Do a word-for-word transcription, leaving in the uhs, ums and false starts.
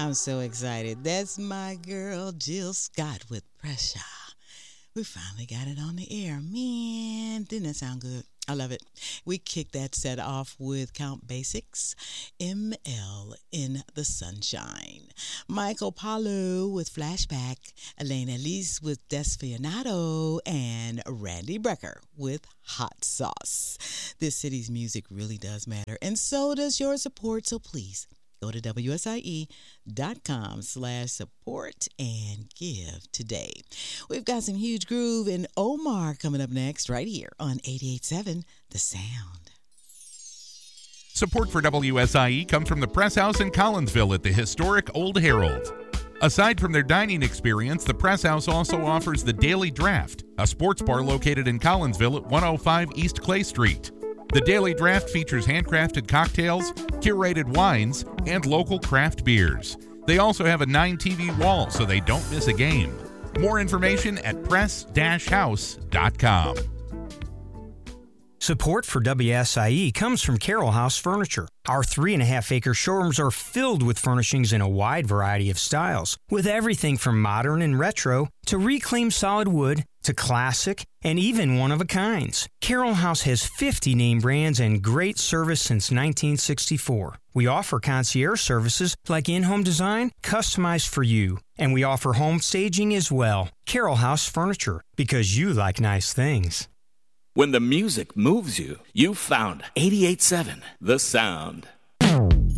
I'm so excited. That's my girl, Jill Scott with Pressure. We finally got it on the air. Man, didn't that sound good? I love it. We kicked that set off with Count Basics, M L in the Sunshine. Michael Palu with Flashback, Elena Elise with Desfianato, and Randy Brecker with Hot Sauce. This city's music really does matter, and so does your support, so please go to W S I E dot com slash support and give today. We've got some huge groove and Omar coming up next right here on eighty-eight point seven The Sound. Support for W S I E comes from the Press House in Collinsville at the historic Old Herald. Aside from their dining experience, the Press House also offers the Daily Draft, a sports bar located in Collinsville at one oh five East Clay Street. The Daily Draft features handcrafted cocktails, curated wines, and local craft beers. They also have a nine T V wall so they don't miss a game. More information at press house dot com. Support for W S I E comes from Carroll House Furniture. Our three and a half acre showrooms are filled with furnishings in a wide variety of styles, with everything from modern and retro to reclaimed solid wood to classic and even one-of-a-kinds. Carroll House has fifty name brands and great service since nineteen sixty-four. We offer concierge services like in-home design, customized for you. And we offer home staging as well. Carroll House Furniture, because you like nice things. When the music moves you, you found eighty-eight point seven The Sound.